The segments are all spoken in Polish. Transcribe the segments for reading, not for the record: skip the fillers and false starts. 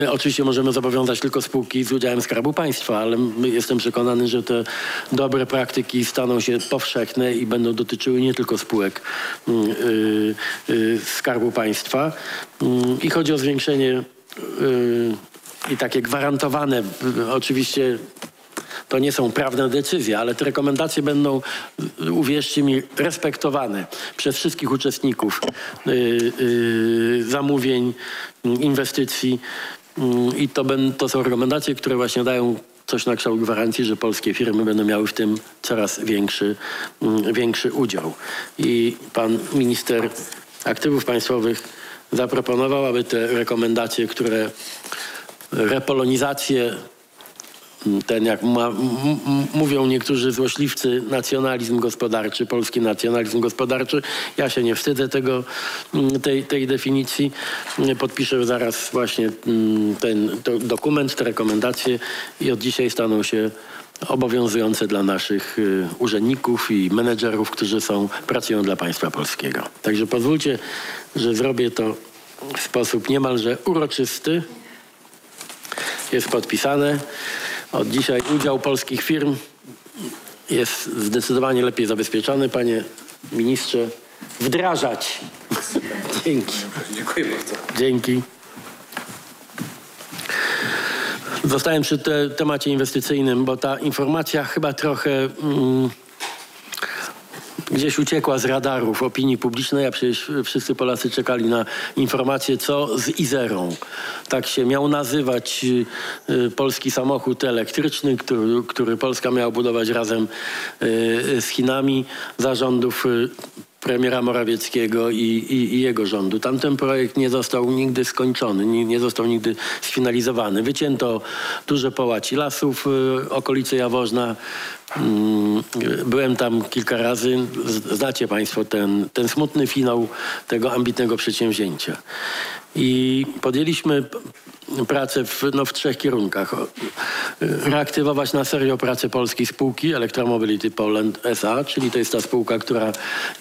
Oczywiście możemy zobowiązać tylko spółki z udziałem Skarbu Państwa, ale jestem przekonany, że te dobre praktyki staną się powszechne i będą dotyczyły nie tylko spółek Skarbu Państwa. I chodzi o zwiększenie i takie gwarantowane, oczywiście to nie są prawne decyzje, ale te rekomendacje będą, uwierzcie mi, respektowane przez wszystkich uczestników zamówień, inwestycji. I to są rekomendacje, które właśnie dają coś na kształt gwarancji, że polskie firmy będą miały w tym coraz większy udział. I pan minister aktywów państwowych zaproponował, aby te rekomendacje, które repolonizację, ten, jak mówią niektórzy złośliwcy, nacjonalizm gospodarczy, polski nacjonalizm gospodarczy. Ja się nie wstydzę tej definicji. Podpiszę zaraz właśnie ten dokument, te rekomendacje i od dzisiaj staną się obowiązujące dla naszych urzędników i menedżerów, którzy pracują dla państwa polskiego. Także pozwólcie, że zrobię to w sposób niemalże uroczysty. Jest podpisane. Od dzisiaj udział polskich firm jest zdecydowanie lepiej zabezpieczony. Panie ministrze, wdrażać. Dzięki. Dziękuję bardzo. Dzięki. Zostałem przy temacie inwestycyjnym, bo ta informacja chyba trochę gdzieś uciekła z radarów opinii publicznej, a przecież wszyscy Polacy czekali na informację, co z Izerą. Tak się miał nazywać polski samochód elektryczny, który Polska miała budować razem z Chinami za rządów premiera Morawieckiego i jego rządu. Tamten projekt nie został nigdy skończony, nie został nigdy sfinalizowany. Wycięto duże połaci lasów, okolice Jaworzna. Byłem tam kilka razy. Znacie państwo ten smutny finał tego ambitnego przedsięwzięcia. I podjęliśmy pracę w trzech kierunkach. Reaktywować na serio pracę polskiej spółki Electromobility Poland SA, czyli to jest ta spółka, która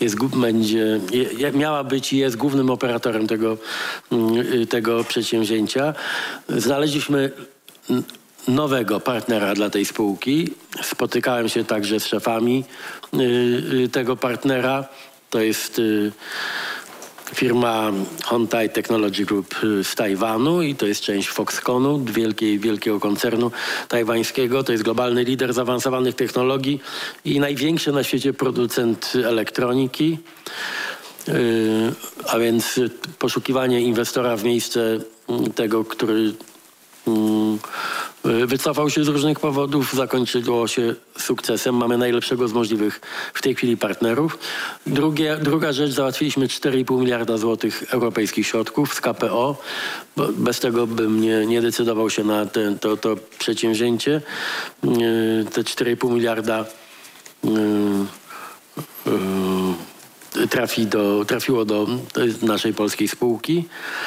miała być i jest głównym operatorem tego przedsięwzięcia. Znaleźliśmy nowego partnera dla tej spółki. Spotykałem się także z szefami tego partnera. To jest firma Hontai Technology Group z Tajwanu i to jest część Foxconnu, wielkiego koncernu tajwańskiego. To jest globalny lider zaawansowanych technologii i największy na świecie producent elektroniki. A więc poszukiwanie inwestora w miejsce tego, który wycofał się z różnych powodów, zakończyło się sukcesem. Mamy najlepszego z możliwych w tej chwili partnerów. Druga rzecz, załatwiliśmy 4,5 miliarda złotych europejskich środków z KPO. Bo bez tego bym nie decydował się na to przedsięwzięcie. Te 4,5 miliarda trafiło do naszej polskiej spółki.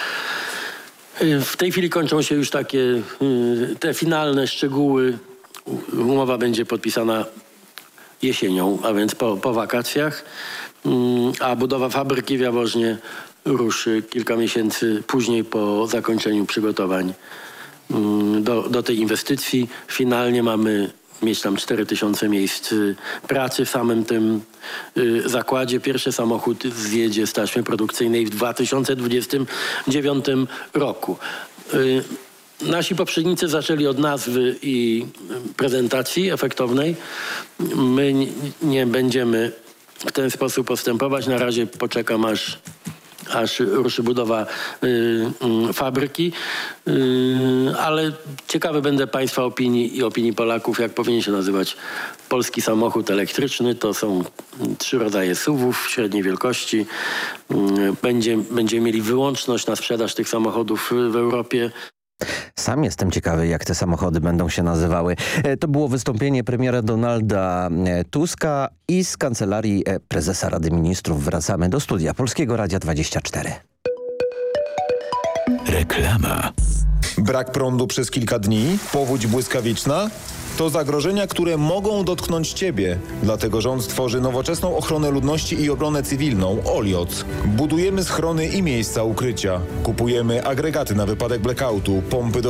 W tej chwili kończą się już te finalne szczegóły. Umowa będzie podpisana jesienią, a więc po wakacjach, a budowa fabryki w Jaworznie ruszy kilka miesięcy później po zakończeniu przygotowań do tej inwestycji. Finalnie mamy mieć tam 4000 miejsc pracy w samym tym zakładzie. Pierwszy samochód zjedzie z taśmy produkcyjnej w 2029 roku. Nasi poprzednicy zaczęli od nazwy i prezentacji efektownej. My nie będziemy w ten sposób postępować. Na razie poczekam, aż ruszy budowa fabryki, ale ciekawy będę państwa opinii i opinii Polaków, jak powinien się nazywać polski samochód elektryczny. To są 3 rodzaje SUV-ów średniej wielkości. Będziemy mieli wyłączność na sprzedaż tych samochodów w Europie. Sam jestem ciekawy, jak te samochody będą się nazywały. To było wystąpienie premiera Donalda Tuska i z kancelarii prezesa Rady Ministrów wracamy do studia Polskiego Radia 24. Reklama. Brak prądu przez kilka dni? Powódź błyskawiczna? To zagrożenia, które mogą dotknąć Ciebie. Dlatego rząd tworzy nowoczesną ochronę ludności i obronę cywilną OLIOC. Budujemy schrony i miejsca ukrycia. Kupujemy agregaty na wypadek blackoutu, pompy do